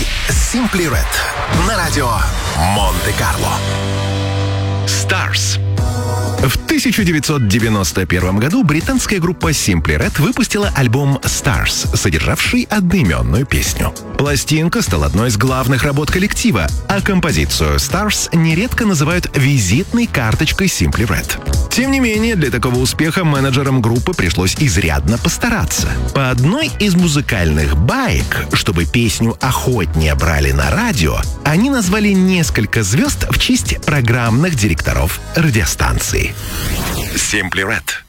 Simply Red на радио Монте-Карло. Stars. В 1991 году британская группа Simply Red выпустила альбом Stars, содержавший одноименную песню. Пластинка стала одной из главных работ коллектива, а композицию Stars нередко называют визитной карточкой Simply Red. Тем не менее, для такого успеха менеджерам группы пришлось изрядно постараться. По одной из музыкальных баек, чтобы песню охотнее брали на радио, они назвали несколько звезд в честь программных директоров радиостанции. Simply Red.